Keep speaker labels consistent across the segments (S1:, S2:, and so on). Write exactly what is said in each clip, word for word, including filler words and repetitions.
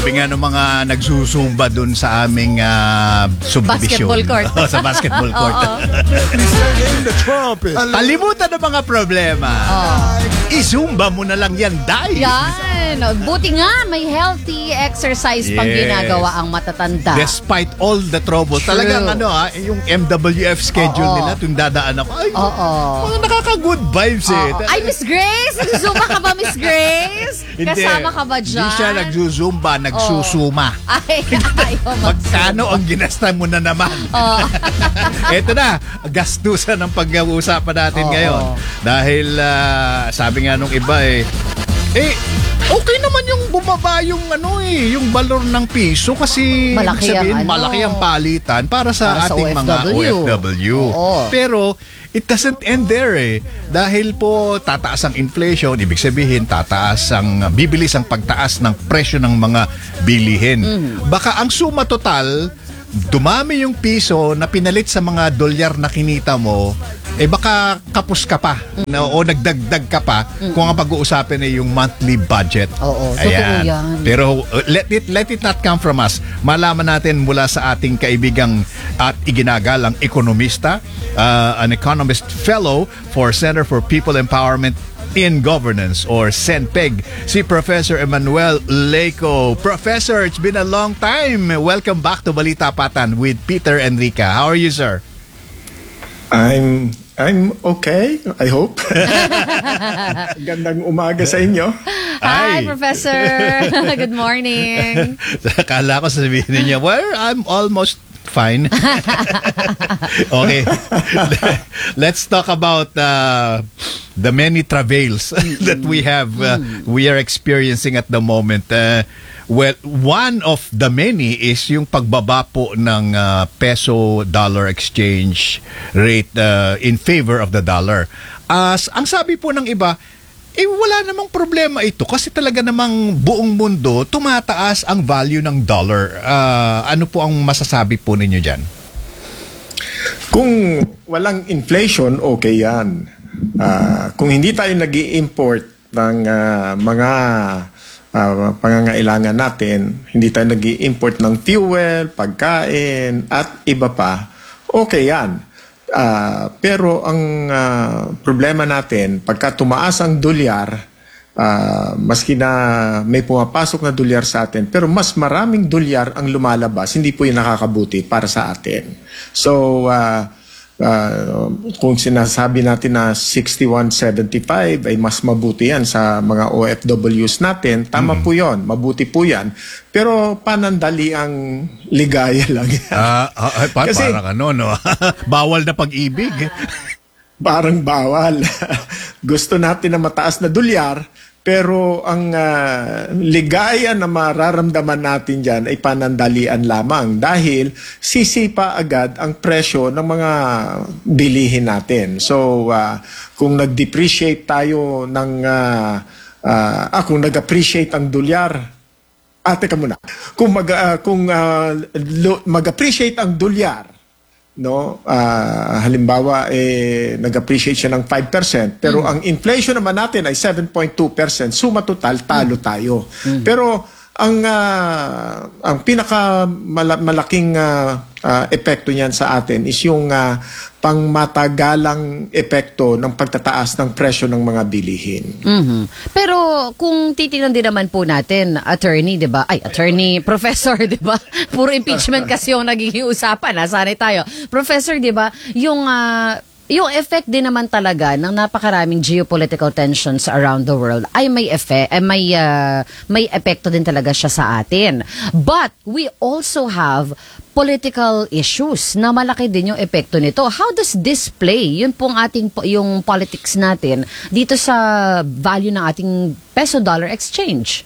S1: Sabi nga ng mga nagsusumba dun sa aming uh, subdivision.
S2: Basketball court.
S1: Sa basketball court. Kalimutan ng mga problema. Isumba mo na lang yan, dahil.
S2: Yan. Buti nga, may healthy exercise pang
S1: Yes.
S2: ginagawa ang matatanda.
S1: Despite all the trouble.
S2: True.
S1: Talagang ano ha, yung M W F schedule
S2: Oo.
S1: nila, yung dadaan ako, ay,
S2: Oo.
S1: mga nakaka-good vibes eh.
S2: Oo. Ay, Miss Grace! Nagsusumba ka ba, Miss Grace?
S1: Hindi.
S2: Kasama ka ba dyan?
S1: Hindi siya nagsusumba, nagsusuma.
S2: Ay, ayaw
S1: Magkano ang ginasta mo na naman?
S2: Oo.
S1: Ito na, gastusan ng pag-uusapan natin
S2: Oo.
S1: ngayon. Dahil ah, sabi nga nung iba eh, eh, okay naman yung bumaba yung ano eh, yung valor ng piso kasi
S2: Malaki
S1: ibig sabihin,
S2: ang ano.
S1: malaki ang palitan para sa
S2: Para sa
S1: ating
S2: O F
S1: mga
S2: W.
S1: O F W.
S2: Oo.
S1: Pero it doesn't end there eh. Dahil po tataas ang inflation, ibig sabihin tataas ang, bibilis ang pagtaas ng presyo ng mga bilihin.
S2: Mm.
S1: Baka ang suma total, dumami yung piso na pinalit sa mga dolyar na kinita mo, eh baka kapos ka pa na, o nagdagdag ka pa kung ang pag-uusapin ay yung monthly budget.
S2: Oo, totoo yan.
S1: Pero uh, let it let it not come from us. Malaman natin mula sa ating kaibigang at iginagalang ekonomista, uh, an economist fellow for Center for People Empowerment in Governance or CENPEG, si Professor Emmanuel Leyco. Professor, it's been a long time. Welcome back to Balita Patan with Peter Enrica. How are you, sir?
S3: I'm I'm okay, I hope. Gandang umaga sa inyo.
S2: Hi,
S1: Ay.
S2: Professor. Good morning.
S1: Akala ko sabihin niya, well, I'm almost fine. Okay. Let's talk about uh, the many travails that we have, uh, we are experiencing at the moment. Uh, well, one of the many is yung pagbaba po ng uh, peso-dollar exchange rate uh, in favor of the dollar. As ang sabi po ng iba, eh wala namang problema ito kasi talaga namang buong mundo tumataas ang value ng dollar. Uh, ano po ang masasabi po ninyo dyan?
S3: Kung walang inflation, okay yan. Ah, kung hindi tayo nag-i-import ng ah, mga ah, pangangailangan natin, hindi tayo nag-i-import ng fuel, pagkain, at iba pa, okay yan. Ah, pero ang ah, problema natin, pagka tumaas ang dolyar, ah, maski na may pumapasok na dolyar sa atin, pero mas maraming dolyar ang lumalabas, hindi po yung nakakabuti para sa atin. So, ah, ah, kung sinasabi natin na sixty-one seventy-five ay mas mabuti yan sa mga O F Ws natin, tama po yon, mabuti po yan. Pero panandali ang ligaya lang yan.
S1: Ah, ah, pa-
S3: Kasi-
S1: parang ano, no? Bawal na pag-ibig.
S3: Parang bawal. Gusto natin na mataas na dolyar, pero ang ah, ligaya na mararamdaman natin dyan ay panandalian lamang dahil sisipa agad ang presyo ng mga bilihin natin. So, ah, kung nag-depreciate tayo ng, ah, ah, ah, kung nag-appreciate ang dolyar, ah, teka muna, kung, mag, ah, kung ah, lo- mag-appreciate ang dolyar, no, ah, halimbawa eh nag-appreciate siya ng five percent pero ang inflation naman natin ay seven point two percent, suma total talo tayo. Pero ang ah, ang pinaka mala- malaking ah, ah, epekto niyan sa atin is yung ah, pangmatagalang epekto ng pagtataas ng presyo ng mga bilihin.
S2: Mhm. Pero kung titingnan din naman po natin, attorney, 'di ba? Ay, attorney, professor, 'di ba? Puro impeachment kasi yung nagiging usapan, nasanay tayo. Professor, 'di ba? Yung ah, yung effect din naman talaga ng napakaraming geopolitical tensions around the world ay may effect, ay may ah, may epekto din talaga siya sa atin. But we also have political issues na malaki din yung epekto nito. How does this play? Yun pong ating po- yung politics natin dito sa value ng ating peso-dollar exchange.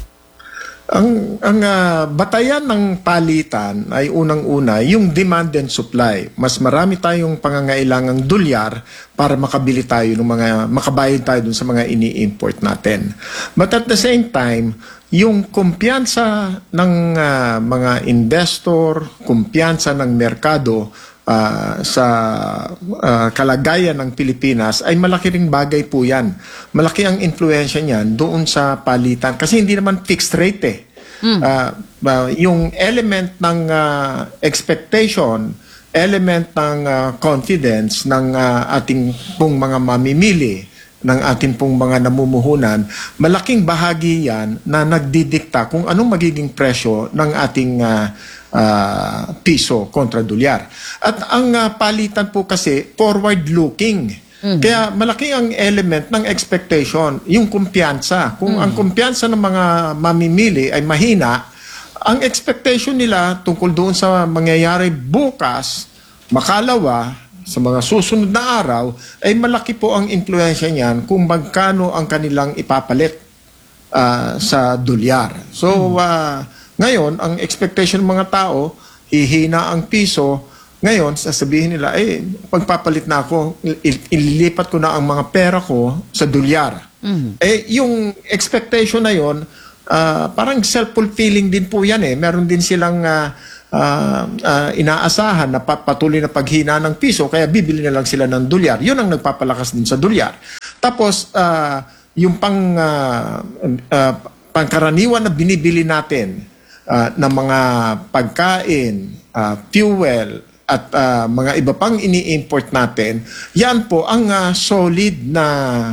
S3: Ang ang ah, batayan ng palitan ay unang-una yung demand and supply. Mas marami tayong pangangailangang dolyar para makabili tayo ng mga makabayad tayo dun sa mga ini-import natin. But at the same time, yung kumpiyansa ng ah, mga investor, kumpiyansa ng merkado ah, sa ah, kalagayan ng Pilipinas ay malaki ring bagay po yan. Malaki ang influensya niyan doon sa palitan kasi hindi naman fixed rate eh. Uh, uh, yung element ng uh, expectation, element ng uh, confidence ng uh, ating pong mga mamimili, ng ating pong mga namumuhunan, malaking bahagi yan na nagdidikta kung anong magiging presyo ng ating uh, uh, piso kontra dolyar. At ang uh, palitan po kasi forward-looking. Mm-hmm. Kaya malaki ang element ng expectation, yung kumpiyansa. Kung mm-hmm. ang kumpiyansa ng mga mamimili ay mahina, ang expectation nila tungkol doon sa mangyayari bukas, makalawa, sa mga susunod na araw, ay malaki po ang impluensya niyan kung magkano ang kanilang ipapalit uh, sa dolyar. So, uh, ngayon, ang expectation ng mga tao, hihina ang piso. Ngayon, sasabihin nila, eh, pagpapalit na ako, il- ililipat ko na ang mga pera ko sa dolyar. Mm-hmm. Eh, yung expectation na yon, uh, parang self-fulfilling din po yan eh. Meron din silang Uh, Uh, uh, inaasahan na patuloy na paghina ng piso, kaya bibili na lang sila ng dolyar. Yun ang nagpapalakas din sa dolyar. Tapos, uh, yung pang, uh, uh, pangkaraniwan na binibili natin uh, ng mga pagkain, uh, fuel, at uh, mga iba pang ini-import natin, yan po ang uh, solid na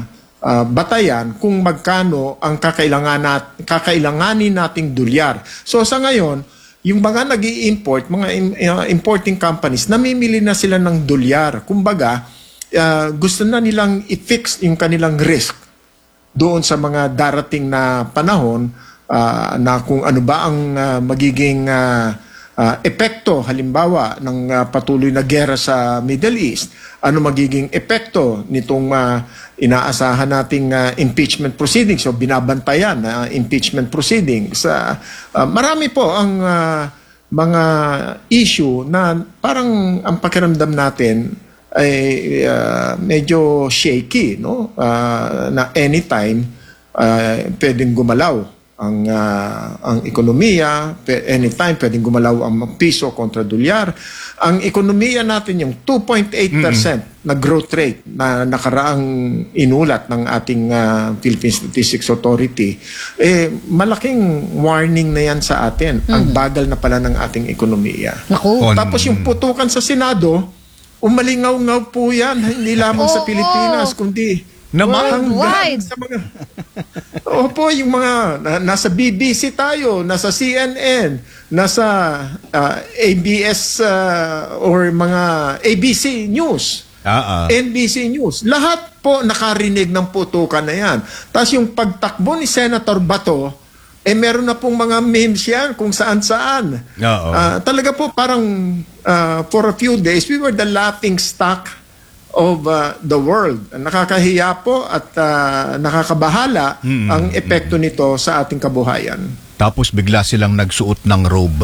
S3: uh, batayan kung magkano ang kakailangan nat kakailanganin nating dolyar. So, sa ngayon, yung mga nag-i-import, mga uh, importing companies, namimili na sila ng dolyar. Kumbaga, uh, gusto na nilang i-fix yung kanilang risk doon sa mga darating na panahon uh, na kung ano ba ang uh, magiging uh, uh, epekto, halimbawa, ng uh, patuloy na gera sa Middle East. Ano magiging epekto nitong uh, inaasahan nating uh, impeachment proceedings o binabantayan na uh, impeachment proceedings. Uh, uh, marami po ang uh, mga issue na parang ang pakiramdam natin ay uh, medyo shaky, no? Uh, na anytime uh, pwedeng gumalaw ang uh, ang ekonomiya, anytime pwedeng gumalaw ang piso kontra dolyar. Ang ekonomiya natin yung two point eight percent mm-hmm. na growth rate na nakaraang inulat ng ating uh, Philippine Statistics Authority, eh malaking warning na yan sa atin. Mm-hmm. Ang bagal na pala ng ating ekonomiya.
S2: Naku.
S3: Tapos yung putukan sa Senado, umalingaw-ngaw po yan, hindi lamang oh, sa Pilipinas, oh. kundi
S2: worldwide.
S3: Sa mga, opo, yung mga na, nasa B B C tayo, nasa C N N, nasa uh, A B S uh, or mga A B C News, uh-uh. N B C News. Lahat po nakarinig ng putukan na yan. Tapos yung pagtakbo ni Senator Bato, eh meron na pong mga memes yan kung saan-saan. Uh, talaga po parang uh, for a few days, we were the laughing stock of uh, the world. Nakakahiya po at uh, nakakabahala mm-hmm. ang epekto nito sa ating kabuhayan.
S1: Tapos bigla silang nagsuot ng robe.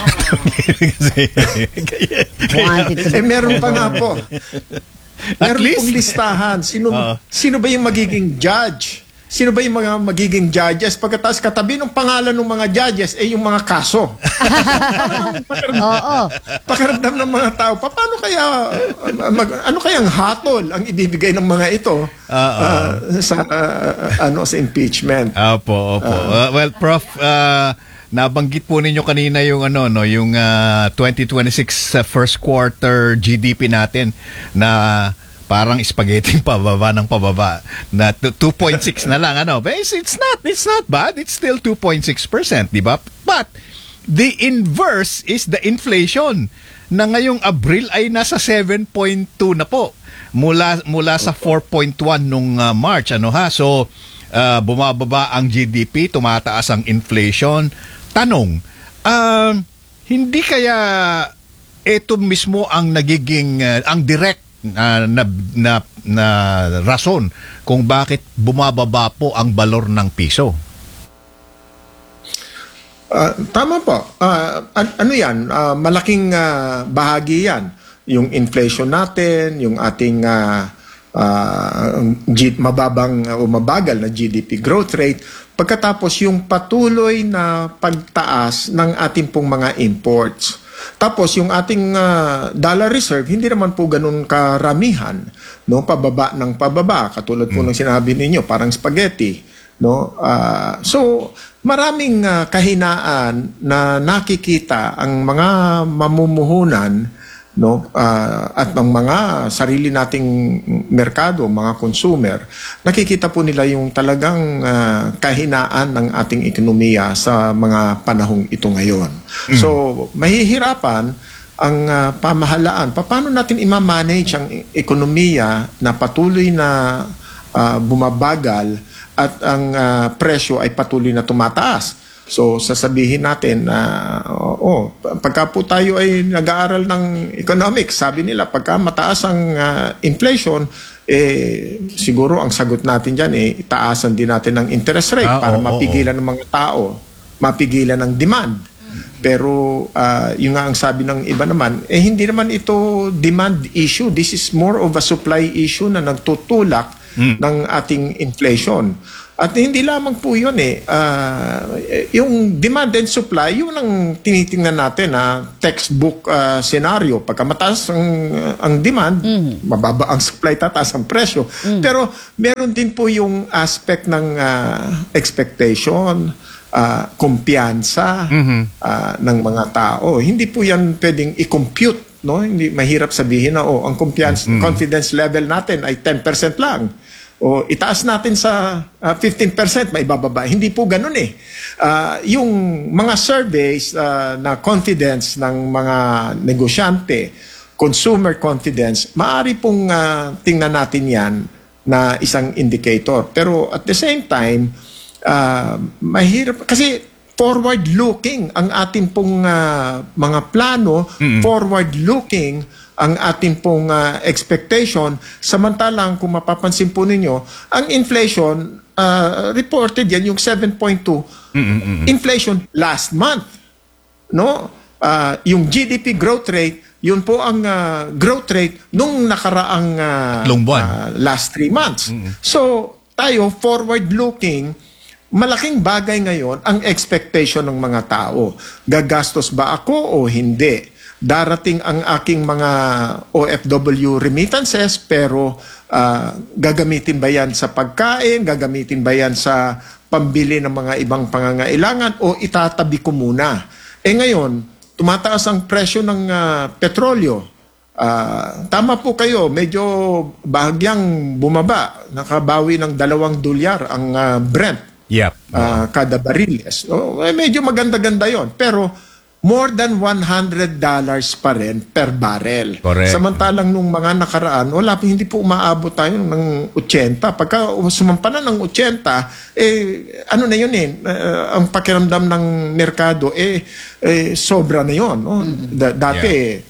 S3: Eh meron pa nga po. Meron pong listahan. Sino, uh, sino ba yung magiging judge? Sino ba yung mga magiging judges? Pagkatapos katabi ng pangalan ng mga judges, eh yung mga kaso.
S2: Oo.
S3: Pakiramdam ng mga tao, paano kaya, mag, ano kayang hatol ang ibibigay ng mga ito uh, sa uh, ano sa impeachment?
S1: Opo, opo. Uh, well, Prof, uh, nabanggit po ninyo kanina yung ano no, yung uh, twenty twenty-six uh, first quarter G D P natin na parang spaghetti pababa ng pababa na two point six na lang ano. But it's, it's not it's not bad. It's still two point six percent, di ba? But the inverse is the inflation na ngayong Abril ay nasa seven point two na po mula mula sa four point one nung uh, March ano ha. So uh, bumababa ang G D P, tumataas ang inflation. Tanong, uh, hindi kaya ito mismo ang nagiging uh, ang direct Uh, na, na, na rason kung bakit bumababa po ang balor ng piso?
S3: Uh, tama po. Uh, an- ano yan? Uh, malaking uh, bahagi yan. Yung inflation natin, yung ating uh, uh, G- mababang o mabagal na G D P growth rate, pagkatapos yung patuloy na pagtaas ng ating pong mga imports. Tapos yung ating uh, dollar reserve, hindi naman po ganun karamihan, no? Pababa ng pababa, katulad po mm. ng sinabi ninyo, parang spaghetti. no? Ah, so maraming ah, kahinaan na nakikita ang mga mamumuhunan, no, ah, at ang mga sarili nating merkado, mga consumer, nakikita po nila yung talagang ah, kahinaan ng ating ekonomiya sa mga panahong ito ngayon. So mahihirapan ang ah, pamahalaan. Paano natin i-manage ang e- ekonomiya na patuloy na ah, bumabagal at ang ah, presyo ay patuloy na tumataas? So sasabihin natin na oh, pagka po tayo ay nag-aaral ng economics, sabi nila pagka mataas ang ah, inflation, eh siguro ang sagot natin diyan eh itaasan din natin ng interest rate
S1: Ah,
S3: para
S1: oo,
S3: mapigilan ng mga tao, mapigilan ng demand. Pero ah, yung nga ang sabi ng iba naman, eh hindi naman ito demand issue. This is more of a supply issue na nagtutulak ng ating inflation. At hindi lamang po yun eh. Ah, yung demand and supply, yun ang tinitingnan natin na textbook ah, scenario. Pagka mataas ang, ang demand, mababa ang supply, tataas ang presyo. Pero meron din po yung aspect ng ah, expectation, ah, kumpiyansa ah, ng mga tao. Hindi po yan pwedeng i-compute. No? Hindi, mahirap sabihin na oh, ang kumpiyansa, confidence level natin ay ten percent lang. O itaas natin sa uh, fifteen percent, may bababa. Hindi po ganun eh. Uh, yung mga surveys uh, na confidence ng mga negosyante, consumer confidence, maaari pong uh, tingnan natin yan na isang indicator. Pero at the same time, uh, mahirap, kasi forward-looking ang ating pong uh, mga plano, mm-hmm. forward-looking ang ating pong uh, expectation. Samantalang kung mapapansin po ninyo, ang inflation uh, reported yan yung seven point two mm-hmm. inflation last month, no? Uh, yung G D P growth rate, yun po ang uh, growth rate nung nakaraang uh, uh, last three months. Mm-hmm. So tayo forward looking, malaking bagay ngayon ang expectation ng mga tao. Gagastos ba ako o hindi? Darating ang aking mga O F W remittances, pero uh, gagamitin ba yan sa pagkain? Gagamitin ba yan sa pambili ng mga ibang pangangailangan? O itatabi ko muna? Eh ngayon, tumataas ang presyo ng uh, petrolyo. Uh, tama po kayo, medyo bahagyang bumaba. Nakabawi ng dalawang dolyar ang uh, Brent.
S1: Yep.
S3: Uh, kada bariles. Oh, eh, medyo maganda-ganda yon. Pero more than one hundred dollars pa rin per barrel.
S1: Correct.
S3: Samantalang nung mga nakaraan, wala, hindi po umaabot tayo ng eighty. Pagka sumampa na ng eighty, eh, ano na yun eh, uh, ang pakiramdam ng merkado, eh, eh sobra na yun. No? Da- dati, yeah.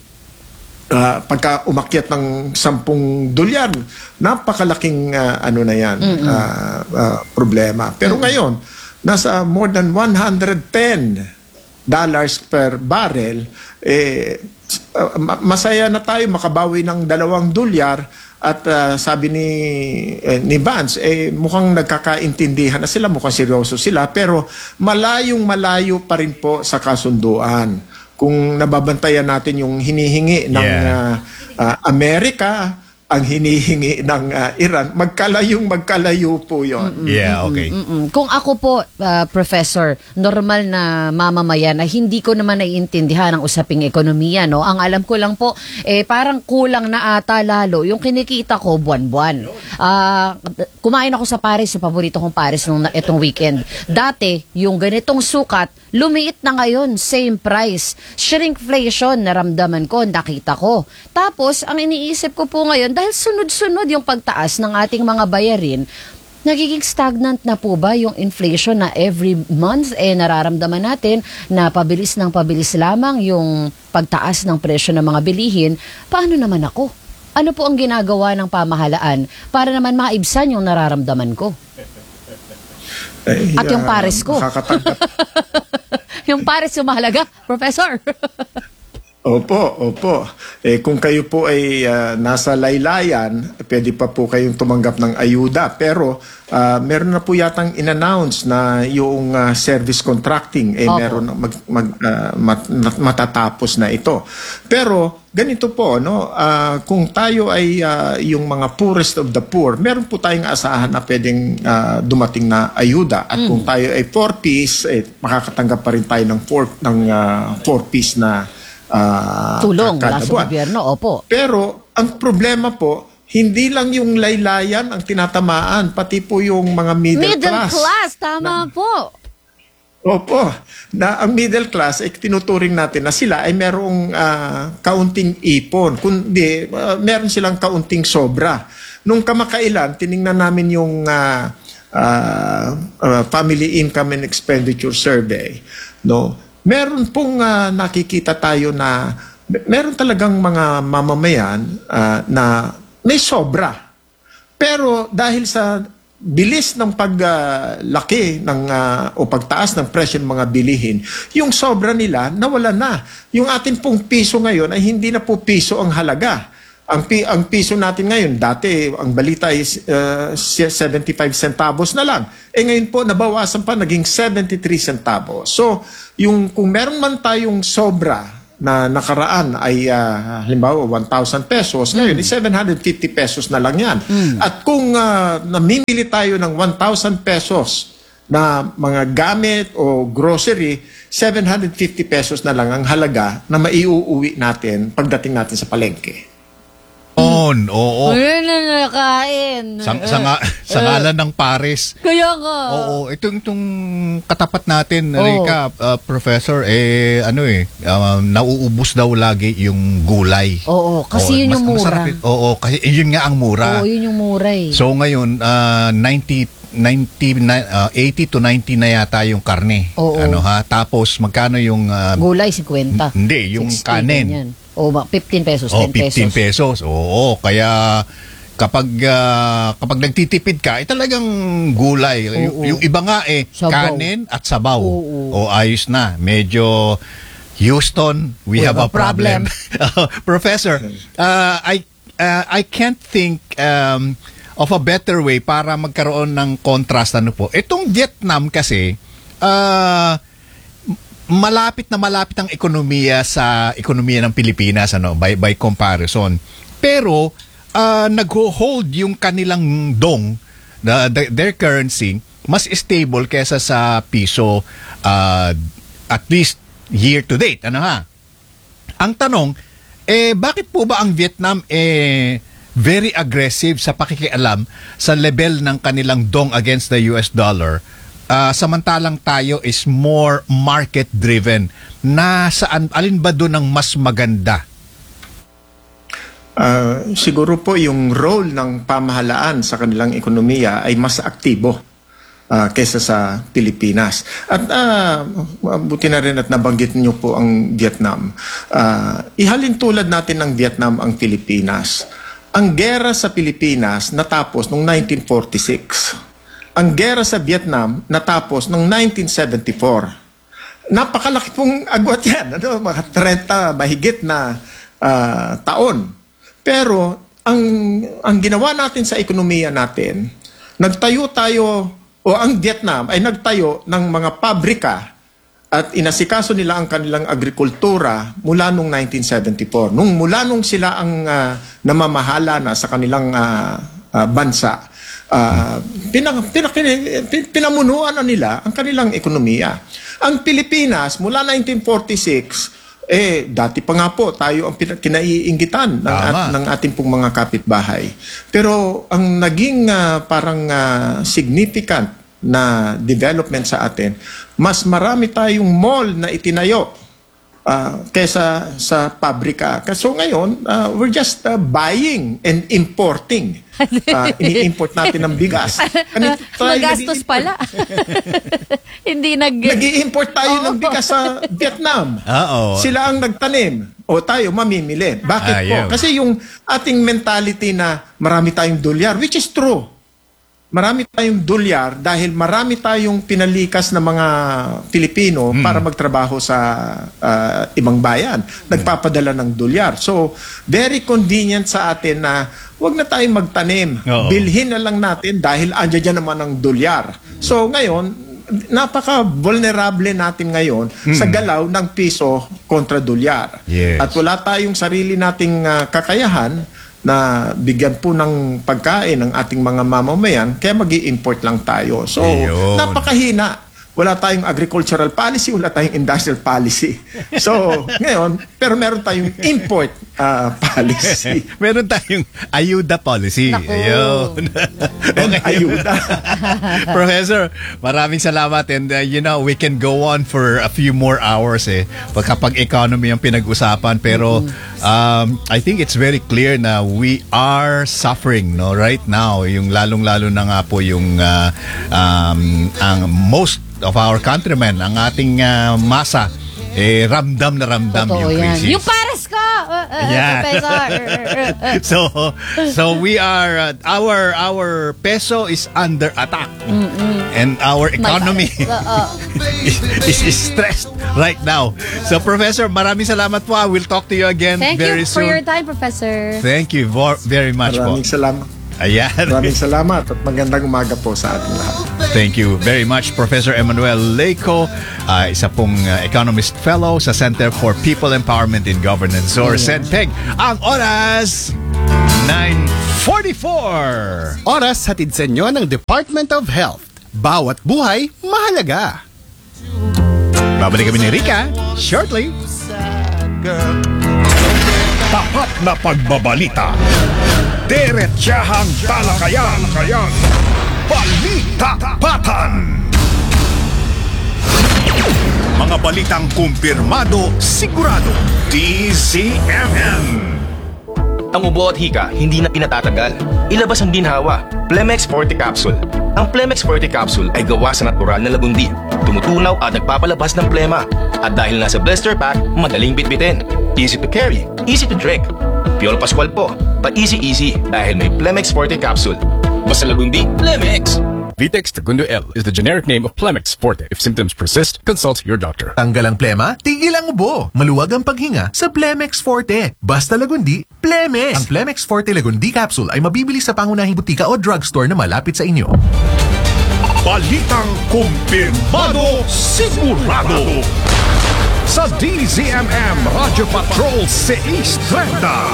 S3: Uh, pagka umakyat ng sampung dolyar, napakalaking uh, ano na yan, mm-hmm. uh, uh, problema. Pero mm-hmm. ngayon, nasa more than one hundred ten dollars per barrel, eh, uh, masaya na tayo makabawi ng dalawang dolyar at uh, sabi ni, eh, ni Vance, eh, mukhang nagkakaintindihan na sila, mukhang seryoso sila, pero malayong malayo pa rin po sa kasunduan. Kung nababantayan natin yung hinihingi ng yeah. uh, uh, Amerika, ang hinihingi ng uh, Iran, magkalayong magkalayo po yun.
S1: Yeah, okay.
S2: Mm-mm. Kung ako po, uh, Professor, normal na mamamayan na hindi ko naman naiintindihan ang usaping ekonomiya, no? Ang alam ko lang po, eh, parang kulang na ata lalo yung kinikita ko buwan-buwan. Uh, kumain ako sa Paris, yung paborito kong Paris nung itong weekend. Dati, yung ganitong sukat, lumiit na ngayon, same price. Shrinkflation, naramdaman ko, nakita ko. Tapos, ang iniisip ko po ngayon, dahil sunod-sunod yung pagtaas ng ating mga bayarin, nagiging stagnant na po ba yung inflation na every month eh nararamdaman natin na pabilis ng pabilis lamang yung pagtaas ng presyo ng mga bilihin? Paano naman ako? Ano po ang ginagawa ng pamahalaan para naman maibsan yung nararamdaman ko?
S3: Eh,
S2: At yung pares ko.
S3: Makakatanggap.
S2: Yung pares yung mahalaga, Professor.
S3: Opo, opo. Eh, kung kayo po ay ah, nasa laylayan, pwede pa po kayong tumanggap ng ayuda. Pero ah, meron na po yatang in-announce na yung ah, service contracting, eh,
S2: Opo.
S3: meron na mag, mag, ah, mat- mat- matatapos na ito. Pero ganito po, no? Ah, kung tayo ay ah, yung mga poorest of the poor, meron po tayong asahan na pwedeng ah, dumating na ayuda. At kung tayo ay four-piece, eh, makakatanggap pa rin tayo ng four, ng ah, four-piece na Ah,
S2: Tulong
S3: kada
S2: mula sa
S3: buwan.
S2: gobyerno, opo.
S3: Pero ang problema po, hindi lang yung laylayan ang tinatamaan, pati po yung mga middle,
S2: Middle
S3: class.
S2: class, tama po.
S3: Opo, na ang middle class ay tinuturing natin na sila ay merong ah, kaunting ipon, kundi ah, meron silang kaunting sobra. Nung kamakailan, tiningnan namin yung ah, ah, ah, Family Income and Expenditure Survey, no? Meron pong ah, nakikita tayo na meron talagang mga mamamayan ah, na may sobra. Pero dahil sa bilis ng paglaki ng ah, o pagtaas ng presyo ng mga bilihin, yung sobra nila nawala na. Yung ating pong piso ngayon ay hindi na po piso ang halaga. Ang, pi- ang piso natin ngayon, dati ang balita ay uh, seventy-five centavos na lang. Eh ngayon po, nabawasan pa, naging seventy-three centavos. So, yung, kung meron man tayong sobra na nakaraan ay uh, halimbawa one thousand pesos, ngayon mm. seven hundred fifty pesos na lang yan. Mm. At kung uh, namimili tayo ng one thousand pesos na mga gamit o grocery, seven hundred fifty pesos na lang ang halaga na maiuuwi natin pagdating natin sa palengke.
S1: On, oo.
S2: Wala na nakain.
S1: Sa, sa, nga, sa ngalan ng pares.
S2: Kaya nga.
S1: Oo, itong, itong katapat natin,
S2: Oo.
S1: Rika, uh, Professor, eh, ano eh, um, nauubos daw lagi yung gulay.
S2: Oo, kasi yun yung
S1: mas-
S2: mura.
S1: masarap yun. Oo, kasi yun nga ang mura.
S2: Oo, yun yung mura eh.
S1: So ngayon, uh, ninety, ninety, uh, eighty to ninety na yata yung karne.
S2: Oo.
S1: Ano ha? Tapos magkano yung uh,
S2: Gulay, fifty.
S1: hindi, yung
S2: sixty,
S1: kanin.
S2: ganyan. O, ba- fifteen pesos,
S1: Oh,
S2: ten
S1: fifteen
S2: pesos.
S1: pesos. Oo, kaya kapag ah, kapag nagtitipid ka, eh talagang gulay. Y-
S2: Oo.
S1: yung iba nga eh,
S2: Sabaw.
S1: kanin at sabaw.
S2: Oo.
S1: O ayos na. Medyo Houston, we, have, a problem. Professor, uh, I uh, I can't think um, of a better way para magkaroon ng contrast. Ano po? Itong Vietnam kasi, uh, malapit na malapit ang ekonomiya sa ekonomiya ng Pilipinas, ano, by by comparison. Pero uh, nag-hold yung kanilang dong, the, the, their currency mas stable kesa sa piso, uh, at least year to date, ano ha. Ang tanong, eh bakit po ba ang Vietnam eh very aggressive sa pakikialam sa level ng kanilang dong against the U S dollar? Uh, samantalang tayo is more market-driven. Nasaan, alin ba doon ang mas maganda?
S3: Uh, siguro po yung role ng pamahalaan sa kanilang ekonomiya ay mas aktibo uh, kaysa sa Pilipinas. At uh, buti na rin at nabanggit niyo po ang Vietnam. Uh, ihalin tulad natin ng Vietnam ang Pilipinas. Ang gera sa Pilipinas natapos noong nineteen forty-six. Ang gera sa Vietnam natapos noong nineteen seventy-four. Napakalaki pong agwat yan. Ano, mga thirty mahigit na uh, taon. Pero ang, ang ginawa natin sa ekonomiya natin, nagtayo tayo, o ang Vietnam ay nagtayo ng mga pabrika at inasikaso nila ang kanilang agrikultura mula noong nineteen seventy-four. Nung mula nung sila ang uh, namamahala na sa kanilang uh, uh, bansa, Uh, pinang, pinang, pinamunuan na nila ang kanilang ekonomiya. Ang Pilipinas, mula nineteen forty-six, eh, dati pa nga po, tayo ang kinaiinggitan ng, at, ng ating pong mga kapitbahay. Pero ang naging uh, parang uh, significant na development sa atin, mas marami tayong mall na itinayo uh, kesa sa pabrika. So ngayon, uh, we're just uh, buying and importing. Uh, ini-import natin ng bigas.
S2: Magastos pala. Hindi nag...
S3: Nag-i-import tayo ng bigas sa Vietnam.
S1: Oo.
S3: Sila ang nagtanim. O tayo mamimili. Bakit
S1: Ah,
S3: po?
S1: yeah.
S3: Kasi yung ating mentality na marami tayong dolyar, which is true. marami tayong dolyar dahil marami tayong pinalikas na mga Pilipino
S1: Hmm.
S3: para magtrabaho sa ah, ibang bayan. Nagpapadala ng dolyar. So, very convenient sa atin na wag na tayong magtanim.
S1: Oo.
S3: Bilhin na lang natin dahil andyan dyan naman ang dolyar. So, ngayon, napaka-vulnerable natin ngayon sa galaw ng piso kontra dolyar.
S1: Yes.
S3: At wala tayong sarili nating ah, kakayahan na bigyan po ng pagkain ng ating mga mamamayan, kaya mag-i-import lang tayo. So,
S1: Ayun.
S3: napakahina. Wala tayong agricultural policy, wala tayong industrial policy. So, ngayon, pero meron tayong import ah, policy.
S1: Meron tayong ayuda policy.
S2: Naku.
S1: Ayun.
S3: And ayuda.
S1: Professor, maraming salamat and uh, you know, we can go on for a few more hours eh. Kapag economy ang pinag-usapan pero um, I think it's very clear na we are suffering no right now yung lalong-lalo na nga po yung uh, um, ang most of our countrymen, ang ating uh, masa eh ramdam na ramdam
S2: Totoo
S1: yung
S2: yan.
S1: crisis.
S2: Yung pares ko! Uh, uh,
S1: Yeah.
S2: Professor!
S1: so so we are uh, our our peso is under attack and our economy
S2: Oo.
S1: is, is, is stressed right now. So Professor, maraming salamat po. I will talk to you again
S2: Thank
S1: very
S2: you for
S1: soon.
S2: your time, Professor.
S1: Thank you vo- very much po.
S3: Maraming salamat.
S1: Ayan.
S3: Maraming salamat at magandang umaga po sa ating lahat.
S1: Thank you very much, Professor Emmanuel Leico, uh, isa pong uh, Economist Fellow sa Center for People Empowerment in Governance or CENTEG. Ang oras, nine forty-four.
S4: Oras hatid sa inyo ng Department of Health. Bawat buhay, mahalaga.
S1: Babalik kami ni Rika shortly.
S5: Tapat na pagbabalita. Diretsahang talakayan. Balita Patan. Mga balitang kumpirmado, sigurado. D Z M M.
S6: Ang ubo at hika hindi na pinatatagal. Ilabas ang ginhawa, Plemex Forte Capsule. Ang Plemex Forte Capsule ay gawa sa natural na lagundi. Tumutunaw at nagpapalabas ng plema. At dahil nasa blister pack, madaling bitbitin. Easy to carry, easy to drink. Piolo Pascual po, pa easy-easy dahil may Plemex Forte Capsule. Basta lagundi, Plemex!
S7: Vitex Segundo L is the generic name of Plemex Forte. If symptoms persist, consult your doctor.
S8: Tanggal ang plema, tigil ang ubo. Maluwag ang paghinga sa Plemex Forte. Basta lagundi, Plemex! Ang Plemex Forte Lagundi Capsule ay mabibili sa pangunahing butika o drugstore na malapit sa inyo.
S5: Balitang kumpirmado, sigurado. Sa D Z M M Radio Patrol seis trenta.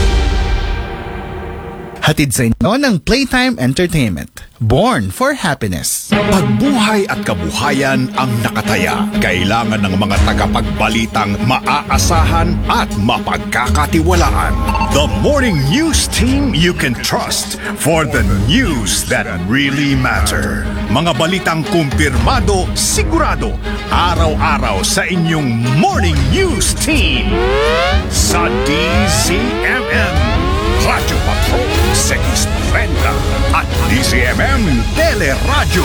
S4: Hatid sa inyo ng Playtime Entertainment. Born for Happiness.
S5: Pagbuhay at kabuhayan ang nakataya. Kailangan ng mga tagapagbalitang maaasahan at mapagkakatiwalaan. The morning news team you can trust for the news that really matter. Mga balitang kumpirmado, sigurado, araw-araw sa inyong morning news team. Sa D Z M M, Radio Patrol seis trenta at D Z M M Teleradio.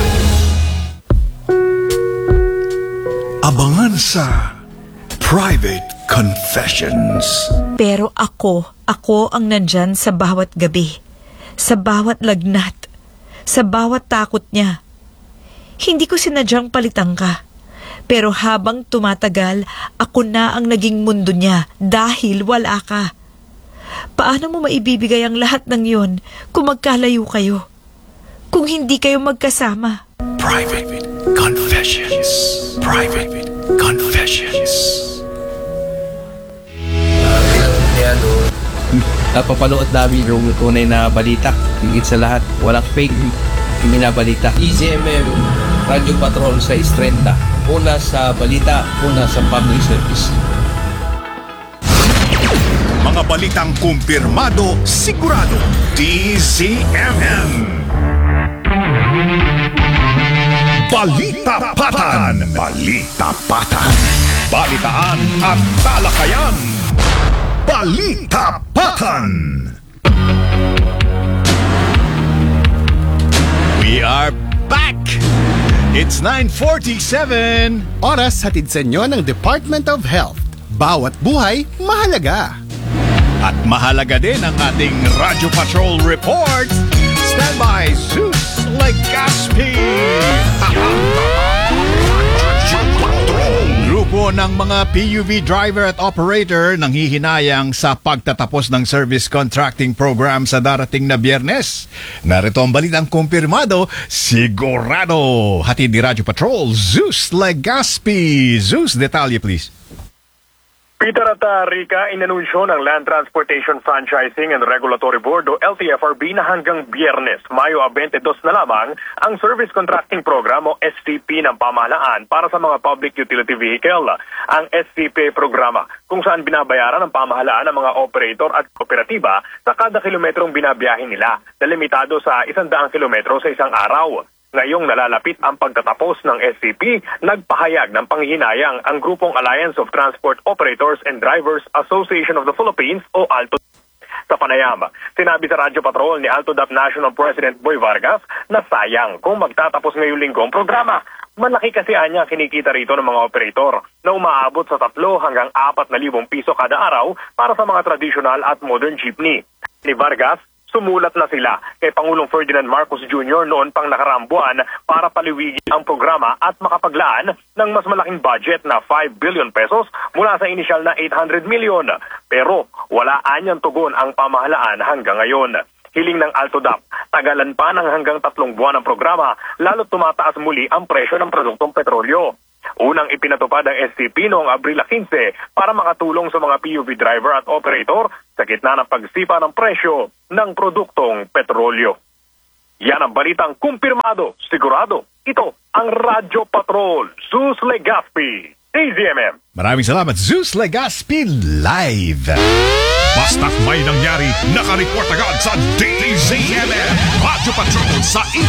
S5: Abangan sa Private Confessions.
S9: Pero ako, ako ang nandyan sa bawat gabi, sa bawat lagnat, sa bawat takot niya. Hindi ko sinadyang palitan ka, pero habang tumatagal, ako na ang naging mundo niya dahil wala ka. Paano mo maibibigay ang lahat ng yon kung magkalayo kayo? Kung hindi kayo magkasama?
S5: Private Confessions. Private Confessions.
S10: Napapanood namin yung tunay na balita. Higit sa lahat, walang fake minabalita. D Z M M, Radio Patrol seis trenta. Una sa balita, una sa public service.
S5: Mga balitang kumpirmado, sigurado. D Z M M. Balita Patan. Balita Patan. Balitaan at talakayan. Balita Patan.
S1: We are back. It's nine forty-seven.
S4: Oras hatid sa inyo ng Department of Health. Bawat buhay, mahalaga.
S1: At mahalaga din ang ating Radio Patrol Report. Stand by, Zeus
S5: Legazpi! Grupo ng mga P U V driver at operator nanghihinayang sa pagtatapos ng service contracting program sa darating na Biyernes. Narito ang balitang kumpirmado, sigurado. Hatid ni Radyo Patrol, Zeus Legazpi. Zeus, detalye please.
S11: Peter at uh, Rica, inanunsyo ng Land Transportation Franchising and Regulatory Board o L T F R B na hanggang Biyernes, Mayo twenty-two na lamang ang Service Contracting Program o S C P ng pamahalaan para sa mga public utility vehicle. Ang S C P programa kung saan binabayaran ng pamahalaan ng mga operator at kooperatiba sa kada kilometrong binabiyahin nila na limitado sa isang daang kilometro sa isang araw. Ngayong nalalapit ang pagtatapos ng S C P, nagpahayag ng panghihinayang ang grupong Alliance of Transport Operators and Drivers Association of the Philippines o ALTO. Sa panayam, sinabi sa Radyo Patrol ni AltoDAP National President Boy Vargas na sayang kung magtatapos ngayong linggo ang programa. Malaki kasi anya kinikita rito ng mga operator na umaabot sa tatlo hanggang apat na libong piso kada araw para sa mga traditional at modern jeepney. Ni Vargas, sumulat na sila kay Pangulong Ferdinand Marcos Junior noon pang nakaraang buwan para paliwigin ang programa at makapaglaan ng mas malaking budget na five billion pesos mula sa inisyal na eight hundred million. Pero wala anyang tugon ang pamahalaan hanggang ngayon. Hiling ng AltoDAP, tagalan pa ng hanggang tatlong buwan ang programa lalo't tumataas muli ang presyo ng produktong petrolyo. Unang ipinatupad ang S C P noong Abril fifteen para makatulong sa mga P U V driver at operator sa gitna ng pagsipa ng presyo ng produktong petrolyo. Yan ang balitang kumpirmado, sigurado. Ito ang Radyo Patrol, Zeus Legazpi, D Z M M.
S5: Maraming salamat, Zeus Legazpi Live. Basta't may nangyari, nakareport agad sa D Z M M. Radyo Patrol sa